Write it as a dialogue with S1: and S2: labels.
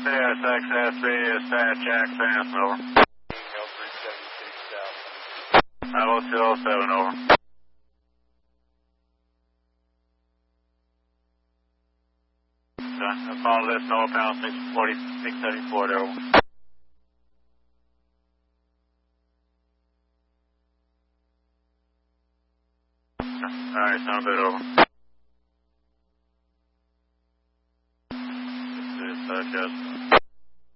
S1: CSXS3 is Fat Jack Fanson, over.
S2: L376 South.
S1: 50207, over. Follow this, no pound 640, 674, there, over. Alright, sound good, over. This is Justin.